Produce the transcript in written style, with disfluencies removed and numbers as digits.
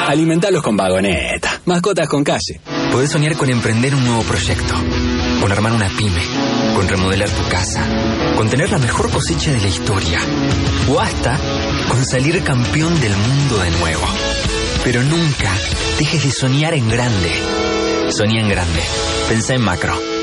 Alimentalos con Vagoneta. Mascotas con calle. Podés soñar con emprender un nuevo proyecto, con armar una pyme, con remodelar tu casa, con tener la mejor cosecha de la historia, o hasta con salir campeón del mundo de nuevo. Pero nunca dejes de soñar en grande. Soñá en grande. Pensá en macro.